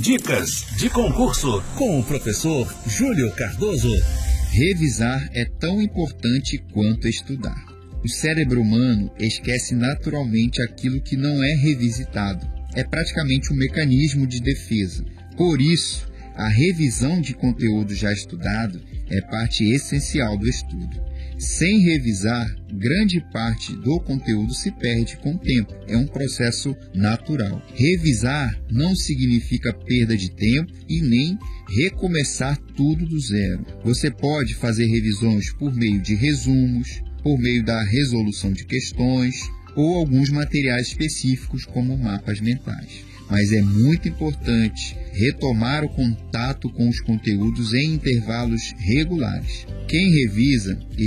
Dicas de concurso com o professor Júlio Cardoso. Revisar é tão importante quanto estudar. O cérebro humano esquece naturalmente aquilo que não é revisitado. É praticamente um mecanismo de defesa. Por isso, a revisão de conteúdo já estudado é parte essencial do estudo. Sem revisar, grande parte do conteúdo se perde com o tempo. É um processo natural. Revisar não significa perda de tempo e nem recomeçar tudo do zero. Você pode fazer revisões por meio de resumos, por meio da resolução de questões ou alguns materiais específicos como mapas mentais. Mas é muito importante retomar o contato com os conteúdos em intervalos regulares. Quem revisa